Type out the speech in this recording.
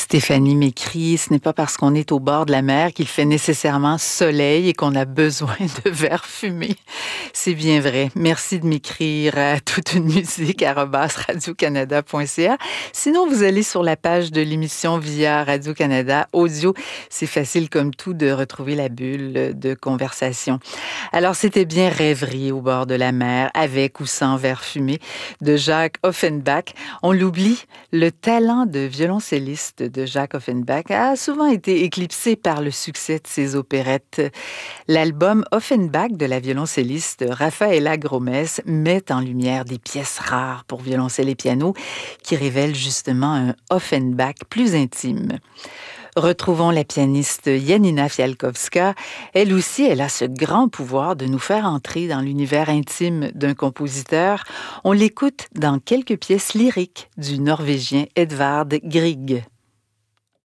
Stéphanie m'écrit, ce n'est pas parce qu'on est au bord de la mer qu'il fait nécessairement soleil et qu'on a besoin de verres fumés. C'est bien vrai. Merci de m'écrire à toutunemusique@radiocanada.ca. Sinon, vous allez sur la page de l'émission via Radio-Canada Audio. C'est facile comme tout de retrouver la bulle de conversation. Alors, c'était bien Rêverie au bord de la mer, avec ou sans verres fumés, de Jacques Offenbach. On l'oublie, le talent de violoncelliste de Jacques Offenbach a souvent été éclipsé par le succès de ses opérettes. L'album Offenbach de la violoncelliste Rafaela Gromes met en lumière des pièces rares pour violoncelle et piano qui révèlent justement un Offenbach plus intime. Retrouvons la pianiste Janina Fialkowska. Elle aussi, elle a ce grand pouvoir de nous faire entrer dans l'univers intime d'un compositeur. On l'écoute dans quelques pièces lyriques du Norvégien Edvard Grieg.